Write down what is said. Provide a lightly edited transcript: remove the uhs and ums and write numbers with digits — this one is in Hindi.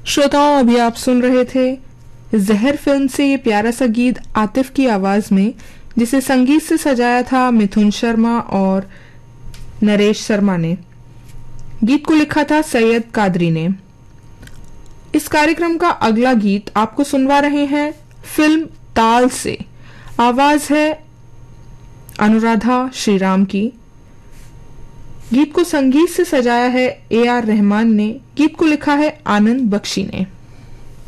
श्रोताओं, अभी आप सुन रहे थे जहर फिल्म से ये प्यारा सा गीत आतिफ की आवाज में, जिसे संगीत से सजाया था मिथुन शर्मा और नरेश शर्मा ने। गीत को लिखा था सैयद कादरी ने। इस कार्यक्रम का अगला गीत आपको सुनवा रहे हैं फिल्म ताल से। आवाज है अनुराधा श्रीराम की। गीत को संगीत से सजाया है AR रहमान ने। गीत को लिखा है आनंद बख्शी ने।